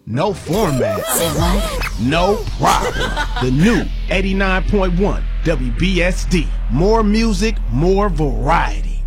no format, no problem. The new 89.1 WBSD. More music, more variety.